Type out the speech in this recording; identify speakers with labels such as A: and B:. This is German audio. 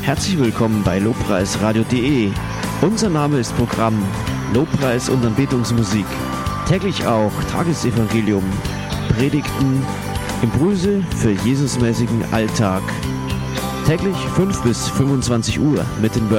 A: Herzlich willkommen bei lobpreisradio.de. Unser Name ist Programm Lobpreis und Anbetungsmusik. Täglich auch Tagesevangelium, Predigten, Impulse für Jesusmäßigen Alltag. Täglich 5 bis 25 Uhr mit den